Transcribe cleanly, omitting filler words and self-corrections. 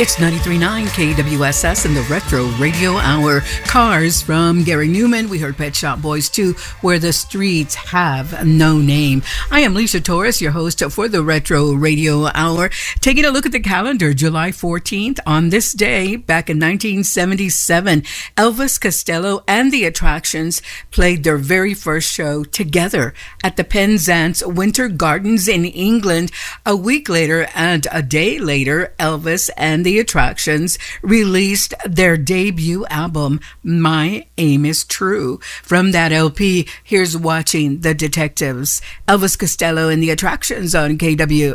It's 93.9 KWSS in the Retro Radio Hour. Cars from Gary Newman. We heard Pet Shop Boys 2, Where the Streets Have No Name. I am Lisa Torres, your host for the Retro Radio Hour. Taking a look at the calendar, July 14th, on this day, back in 1977, Elvis Costello and the Attractions played their very first show together at the Penzance Winter Gardens in England. A week later and a day later, Elvis and the Attractions released their debut album, My Aim is True. From that LP, here's Watching the Detectives. Elvis Costello and the Attractions on KW.